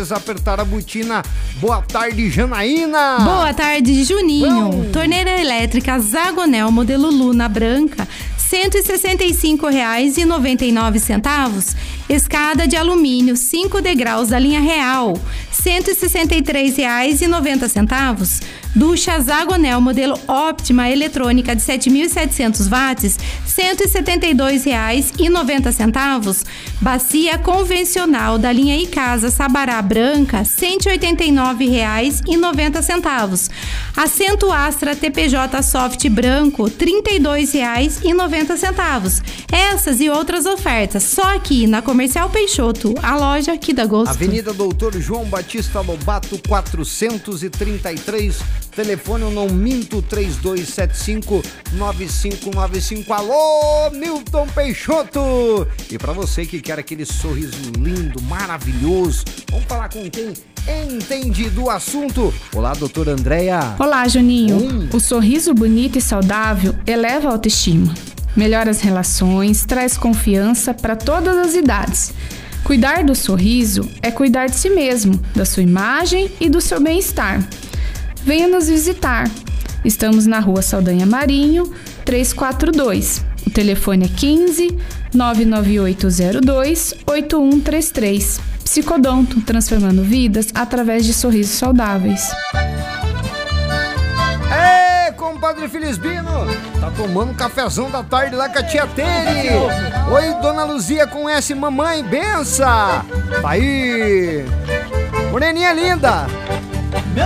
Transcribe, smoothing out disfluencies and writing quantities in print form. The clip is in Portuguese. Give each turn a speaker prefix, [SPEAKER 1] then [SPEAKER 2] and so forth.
[SPEAKER 1] Apertar a botina. Boa tarde, Janaína.
[SPEAKER 2] Boa tarde, Juninho. Torneira elétrica Zagonel modelo Luna branca, R$ 165,99. Escada de alumínio 5 degraus da linha Real, R$ 163,90. Ducha Zagonel modelo Optima eletrônica de 7.700 watts, R$ 172,90. Bacia convencional da linha Icasa Sabará branca, R$ 189,90. Assento Astra TPJ Soft branco, R$ 32,90. Essas e outras ofertas só aqui na Comercial Peixoto, a loja que dá gosto.
[SPEAKER 1] Avenida Doutor João Batista Lobato 433, telefone eu não minto, 3275-9595. Alô, Milton Peixoto! E pra você que quer aquele sorriso lindo, maravilhoso, vamos falar com quem entende do assunto. Olá, doutora Andréia.
[SPEAKER 3] Olá, Juninho. O sorriso bonito e saudável eleva a autoestima, melhora as relações, traz confiança para todas as idades. Cuidar do sorriso é cuidar de si mesmo, da sua imagem e do seu bem-estar. Venha nos visitar. Estamos na Rua Saldanha Marinho, 342. O telefone é 15 99802 8133. Psicodonto, transformando vidas através de sorrisos saudáveis.
[SPEAKER 1] Ei, compadre Felisbino, tá tomando um cafezão da tarde lá com a tia Tere. Oi, dona Luzia com S, mamãe, bença. Tá aí, moreninha linda.